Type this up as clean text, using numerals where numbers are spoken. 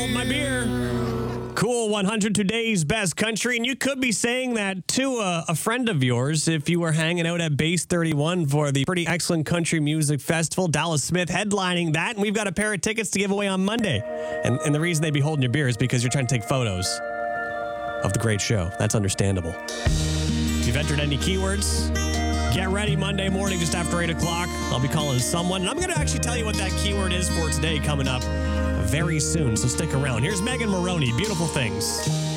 Hold my beer. Cool 100 today's best country, and you could be saying that to a friend of yours if you were hanging out at Base 31 for the Pretty Excellent Country Music Festival. Dallas Smith headlining that, and we've got a pair of tickets to give away on Monday. And the reason they'd be holding your beer is because you're trying to take photos of the great show. That's understandable. If you've entered any keywords, get ready Monday morning just after 8 o'clock. I'll be calling someone, and I'm going to actually tell you what that keyword is for today coming up very soon, so stick around. Here's Megan Moroney, Beautiful Things.